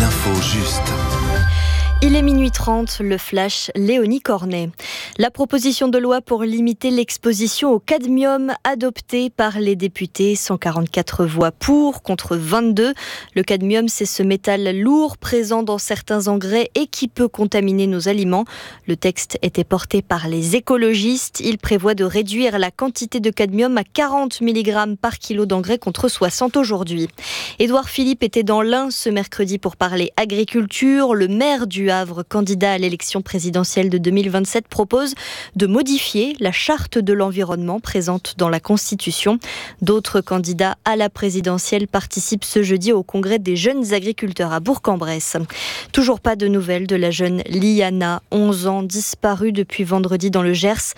L'info juste. Il est minuit 30, le flash Léonie Cornet. La proposition de loi pour limiter l'exposition au cadmium adoptée par les députés, 144 voix pour contre 22. Le cadmium, c'est ce métal lourd présent dans certains engrais et qui peut contaminer nos aliments. Le texte était porté par les écologistes. Il prévoit de réduire la quantité de cadmium à 40 mg par kilo d'engrais contre 60 aujourd'hui. Édouard Philippe était dans l'Ain ce mercredi pour parler agriculture. Le maire du Havre, candidat à l'élection présidentielle de 2027, propose de modifier la charte de l'environnement présente dans la Constitution. D'autres candidats à la présidentielle participent ce jeudi au congrès des jeunes agriculteurs à Bourg-en-Bresse. Toujours pas de nouvelles de la jeune Liana, 11 ans, disparue depuis vendredi dans le Gers.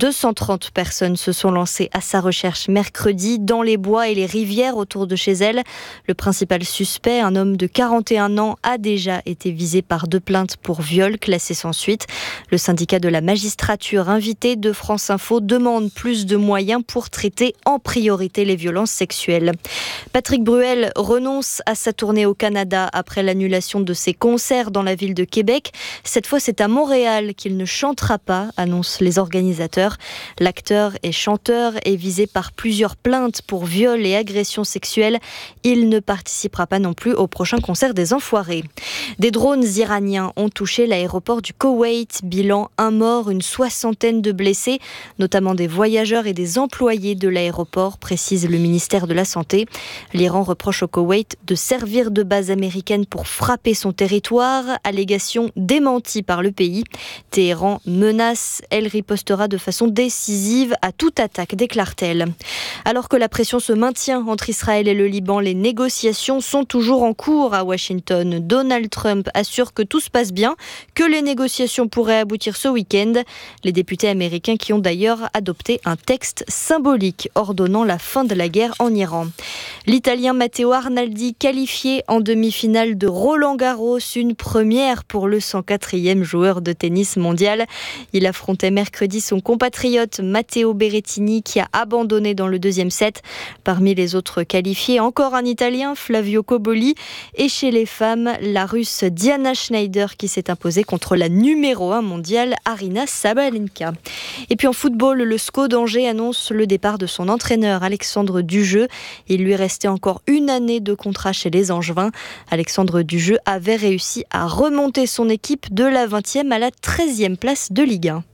230 personnes se sont lancées à sa recherche mercredi dans les bois et les rivières autour de chez elle. Le principal suspect, un homme de 41 ans, a déjà été visé par 2 plaintes pour viol classé sans suite. Le syndicat de la magistrature invité de France Info demande plus de moyens pour traiter en priorité les violences sexuelles. Patrick Bruel renonce à sa tournée au Canada après l'annulation de ses concerts dans la ville de Québec. Cette fois, c'est à Montréal qu'il ne chantera pas, annoncent les organisateurs. L'acteur et chanteur est visé par plusieurs plaintes pour viol et agressions sexuelles. Il ne participera pas non plus au prochain concert des Enfoirés. Des drones iraniens ont touché l'aéroport du Koweït. Bilan, 1 mort, une 60aine de blessés, notamment des voyageurs et des employés de l'aéroport, précise le ministère de la Santé. L'Iran reproche au Koweït de servir de base américaine pour frapper son territoire, allégation démentie par le pays. Téhéran menace, elle ripostera de façon décisive à toute attaque, déclare-t-elle. Alors que la pression se maintient entre Israël et le Liban, les négociations sont toujours en cours à Washington. Donald Trump assure que tout se passe bien, que les négociations pourraient aboutir ce week-end. Les députés américains qui ont d'ailleurs adopté un texte symbolique ordonnant la fin de la guerre en Iran. L'Italien Matteo Arnaldi qualifié en demi-finale de Roland-Garros, une première pour le 104e joueur de tennis mondial. Il affrontait mercredi son compatriote Matteo Berrettini qui a abandonné dans le 2e set. Parmi les autres qualifiés, encore un Italien, Flavio Cobolli, et chez les femmes, la Russe Diana Schneider qui s'est imposée contre la numéro 1 mondiale Aryna Sabalenka. Et puis en football, le SCO d'Angers annonce le départ de son entraîneur Alexandre Dujeu. Il lui restait encore 1 année de contrat chez les Angevins. Alexandre Dujeu avait réussi à remonter son équipe de la 20e à la 13e place de Ligue 1.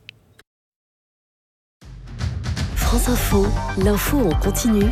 France Info, l'info en continu.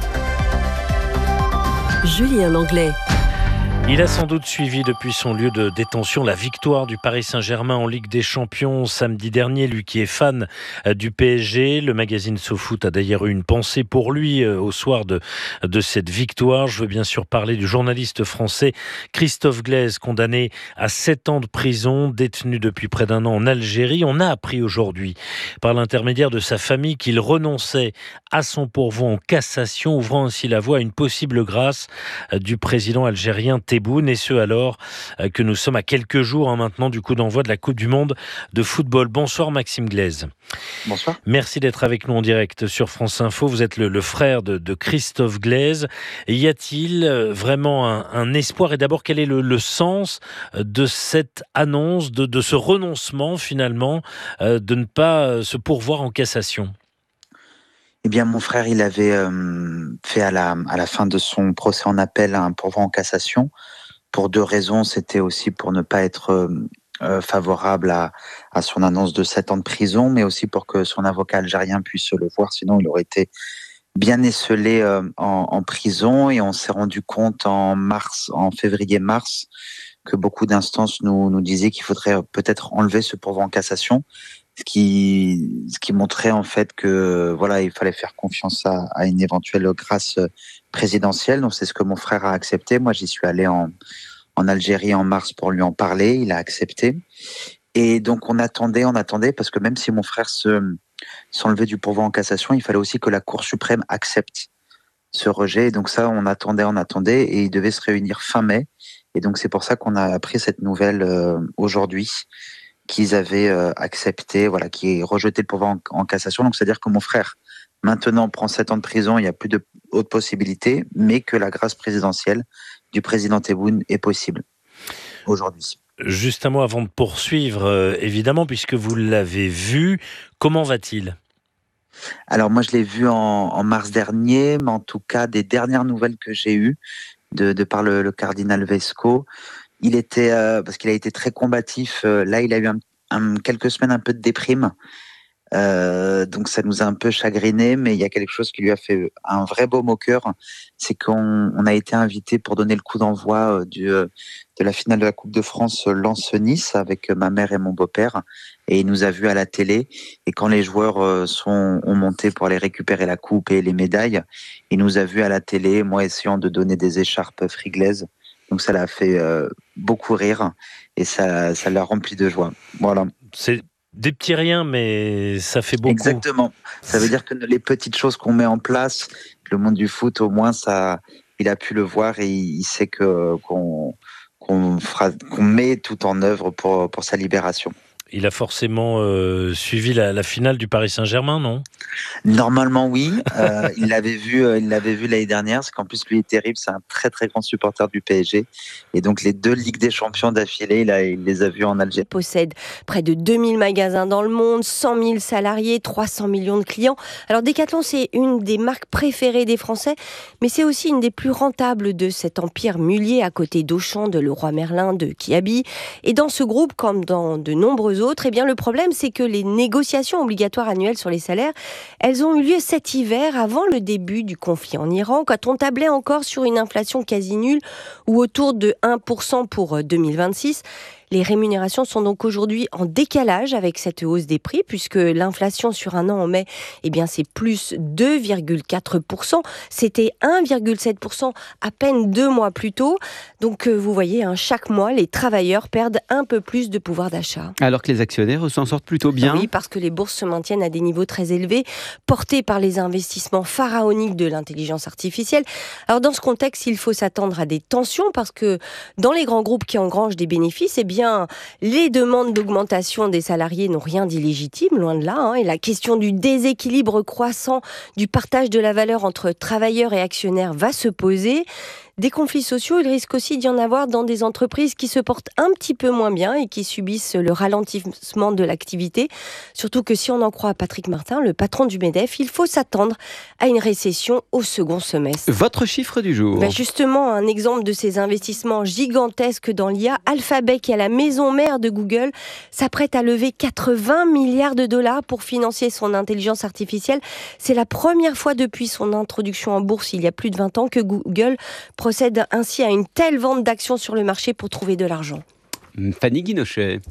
Julien Langlais. Il a sans doute suivi depuis son lieu de détention la victoire du Paris Saint-Germain en Ligue des Champions samedi dernier. Lui qui est fan du PSG, le magazine SoFoot a d'ailleurs eu une pensée pour lui au soir de cette victoire. Je veux bien sûr parler du journaliste français Christophe Glaise, condamné à 7 ans de prison, détenu depuis près d'1 an en Algérie. On a appris aujourd'hui, par l'intermédiaire de sa famille, qu'il renonçait à son pourvoi en cassation, ouvrant ainsi la voie à une possible grâce du président algérien Tebboune, et ce alors que nous sommes à quelques jours maintenant du coup d'envoi de la Coupe du Monde de football. Bonsoir Maxime Glaise. Bonsoir. Merci d'être avec nous en direct sur France Info. Vous êtes le frère de Christophe Glaise. Y a-t-il vraiment un espoir ? Et d'abord, quel est le sens de cette annonce, de ce renoncement finalement, de ne pas se pourvoir en cassation ? Eh bien, mon frère, il avait fait à la fin de son procès en appel un pourvoi en cassation pour 2 raisons. C'était aussi pour ne pas être favorable à son annonce de 7 ans de prison, mais aussi pour que son avocat algérien puisse le voir. Sinon, il aurait été bien esseulé en prison. Et on s'est rendu compte en février-mars, que beaucoup d'instances nous disaient qu'il faudrait peut-être enlever ce pourvoi en cassation. Ce qui montrait en fait que voilà, il fallait faire confiance à une éventuelle grâce présidentielle. Donc c'est ce que mon frère a accepté. Moi, j'y suis allé en Algérie en mars pour lui en parler. Il a accepté. Et donc on attendait parce que même si mon frère s'enlevait du pourvoi en cassation, il fallait aussi que la Cour suprême accepte ce rejet. Et donc ça, on attendait et il devait se réunir fin mai. Et donc c'est pour ça qu'on a appris cette nouvelle aujourd'hui, qu'ils avaient accepté, voilà, qui est rejeté le pourvoi en cassation. Donc, c'est-à-dire que mon frère, maintenant, prend 7 ans de prison, il n'y a plus de haute possibilité, mais que la grâce présidentielle du président Tebboune est possible. aujourd'hui. Juste un mot avant de poursuivre, évidemment, puisque vous l'avez vu, comment va-t-il ? Alors moi je l'ai vu en mars dernier, mais en tout cas des dernières nouvelles que j'ai eues de par le cardinal Vesco, il était parce qu'il a été très combatif. Là il a eu quelques semaines un peu de déprime. Donc ça nous a un peu chagriné, mais il y a quelque chose qui lui a fait un vrai baume au cœur, c'est qu'on a été invité pour donner le coup d'envoi de la finale de la Coupe de France Lens-Nice avec ma mère et mon beau-père, et il nous a vus à la télé, et quand les joueurs ont monté pour aller récupérer la coupe et les médailles, il nous a vus à la télé, moi essayant de donner des écharpes friglaises, donc ça l'a fait beaucoup rire, et ça l'a rempli de joie. Voilà. C'est des petits riens, mais ça fait beaucoup. Exactement. Ça veut dire que les petites choses qu'on met en place, le monde du foot, au moins, il a pu le voir et il sait qu'on met tout en œuvre pour sa libération. Il a forcément suivi la finale du Paris Saint-Germain, non ? Normalement, oui. Il l'avait vu l'année dernière. C'est qu'en plus, lui est terrible. C'est un très, très grand supporter du PSG. Et donc, les 2 Ligues des Champions d'affilée, il les a vus en Algérie. Il possède près de 2000 magasins dans le monde, 100 000 salariés, 300 millions de clients. Alors, Decathlon, c'est une des marques préférées des Français, mais c'est aussi une des plus rentables de cet empire mulier à côté d'Auchan, de Leroy Merlin, de Kiabi. Et dans ce groupe, comme dans de nombreux autres, eh bien, le problème, c'est que les négociations obligatoires annuelles sur les salaires, elles ont eu lieu cet hiver, avant le début du conflit en Iran, quand on tablait encore sur une inflation quasi nulle ou autour de 1% pour 2026. Les rémunérations sont donc aujourd'hui en décalage avec cette hausse des prix, puisque l'inflation sur un an en mai, eh bien, c'est plus 2,4%. C'était 1,7% à peine 2 mois plus tôt. Donc, vous voyez, chaque mois, les travailleurs perdent un peu plus de pouvoir d'achat. Alors que les actionnaires s'en sortent plutôt bien. Oui, parce que les bourses se maintiennent à des niveaux très élevés, portés par les investissements pharaoniques de l'intelligence artificielle. Alors, dans ce contexte, il faut s'attendre à des tensions, parce que dans les grands groupes qui engrangent des bénéfices, eh bien, les demandes d'augmentation des salariés n'ont rien d'illégitime, loin de là. Et la question du déséquilibre croissant du partage de la valeur entre travailleurs et actionnaires va se poser. Des conflits sociaux, il risque aussi d'y en avoir dans des entreprises qui se portent un petit peu moins bien et qui subissent le ralentissement de l'activité. Surtout que si on en croit à Patrick Martin, le patron du MEDEF, il faut s'attendre à une récession au second semestre. Votre chiffre du jour ? Justement, un exemple de ces investissements gigantesques dans l'IA, Alphabet, qui est la maison mère de Google, s'apprête à lever 80 milliards de dollars pour financer son intelligence artificielle. C'est la première fois depuis son introduction en bourse il y a plus de 20 ans que Google procède ainsi à une telle vente d'actions sur le marché pour trouver de l'argent. Fanny Guinochet.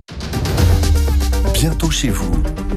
Bientôt chez vous.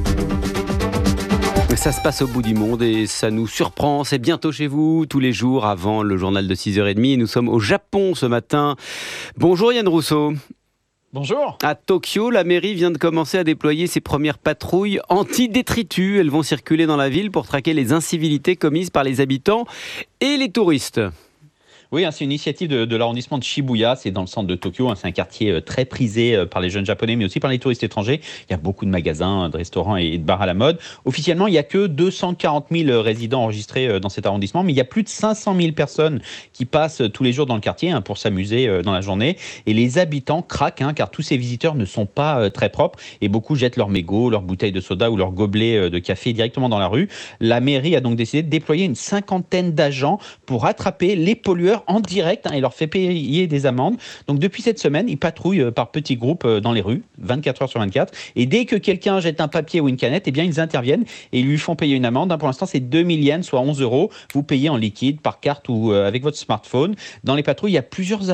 Ça se passe au bout du monde et ça nous surprend. C'est bientôt chez vous, tous les jours avant le journal de 6h30. Nous sommes au Japon ce matin. Bonjour Yann Rousseau. Bonjour. À Tokyo, la mairie vient de commencer à déployer ses premières patrouilles anti-détritus. Elles vont circuler dans la ville pour traquer les incivilités commises par les habitants et les touristes. Oui, c'est une initiative de l'arrondissement de Shibuya, c'est dans le centre de Tokyo, c'est un quartier très prisé par les jeunes japonais, mais aussi par les touristes étrangers. Il y a beaucoup de magasins, de restaurants et de bars à la mode. Officiellement, il n'y a que 240 000 résidents enregistrés dans cet arrondissement, mais il y a plus de 500 000 personnes qui passent tous les jours dans le quartier pour s'amuser dans la journée. Et les habitants craquent, car tous ces visiteurs ne sont pas très propres et beaucoup jettent leurs mégots, leurs bouteilles de soda ou leurs gobelets de café directement dans la rue. La mairie a donc décidé de déployer une 50aine d'agents pour attraper les pollueurs en direct et leur fait payer des amendes. Donc depuis cette semaine, ils patrouillent par petits groupes dans les rues, 24 heures sur 24. Et dès que quelqu'un jette un papier ou une canette, eh bien ils interviennent et ils lui font payer une amende. Pour l'instant, c'est 2000 yens, soit 11 €. Vous payez en liquide, par carte ou avec votre smartphone. Dans les patrouilles, il y a plusieurs